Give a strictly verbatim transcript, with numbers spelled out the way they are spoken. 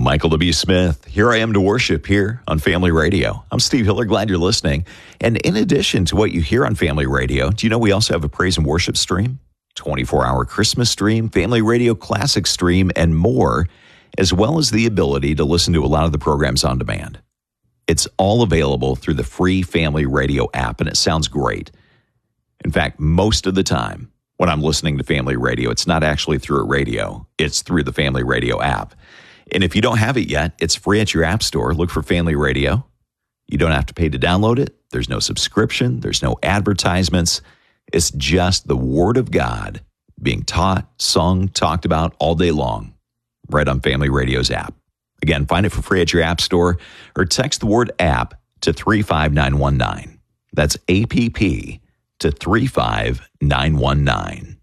Michael W. Smith. Here I am to worship here on Family Radio. I'm Steve Hiller. Glad you're listening. And in addition to what you hear on Family Radio, do you know we also have a praise and worship stream, twenty-four hour Christmas stream, Family Radio Classic stream, and more, as well as the ability to listen to a lot of the programs on demand. It's all available through the free Family Radio app, and it sounds great. In fact, most of the time when I'm listening to Family Radio, it's not actually through a radio. It's through the Family Radio app. And if you don't have it yet, it's free at your app store. Look for Family Radio. You don't have to pay to download it. There's no subscription. There's no advertisements. It's just the Word of God being taught, sung, talked about all day long right on Family Radio's app. Again, find it for free at your app store or text the word app to three five nine one nine. That's A P P to three five nine one nine.